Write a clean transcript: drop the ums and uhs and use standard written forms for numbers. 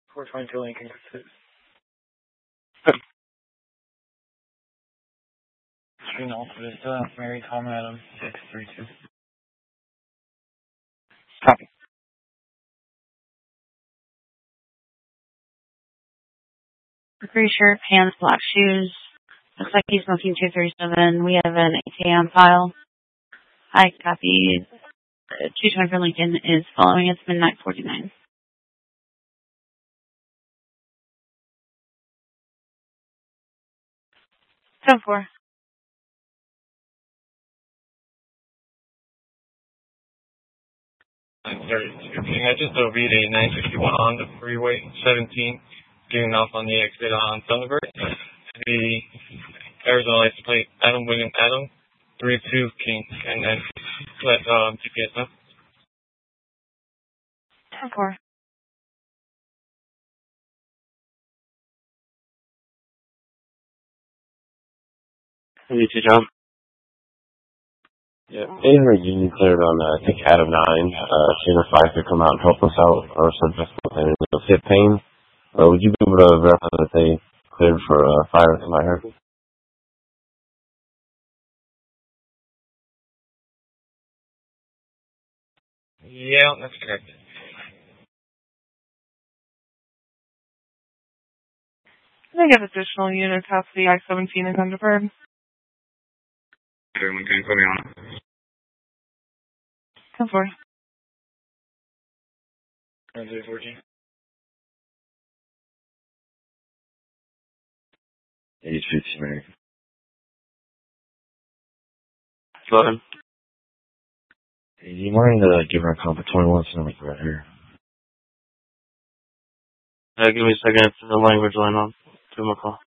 422 Lincoln Pursuit. Screen altitude, Mary Tom Adam 632. Copy. Gray shirt, pants, black shoes. Looks like he's smoking 237. We have an ETA on file. I copy. 224 Lincoln is following. It's midnight 49. Code 4. I just OV'd a 961 on the freeway 17, getting off on the exit on Thunderbird. The Arizona license plate Adam William Adam 32 King, and then let GPS know. Code 4. You too, John. Yeah, 800 Union cleared on, I think, Adam 9. Shaver 5 could come out and help us out, or suggest something. With hip pain. Would you be able to verify that they cleared for fire to my hair? Yeah, that's correct. I think I have additional units past the I-17 in Thunderbird. Everyone can put me on. Code 4. 14. 850 American. Go ahead. Hey, do you mind giving her a call for 21 cents right here? Give me a second. It's the language line on. Give him a call.